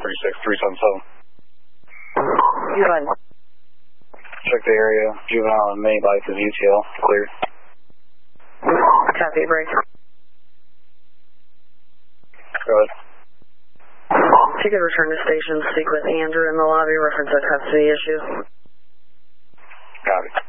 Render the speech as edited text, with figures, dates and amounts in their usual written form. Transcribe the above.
36377. You fine. Check the area. Juvenile and main life is UTL. Clear. Copy, break. Go ahead. Ticket return to station. Speak with Andrew in the lobby. Reference a custody issue. Copy.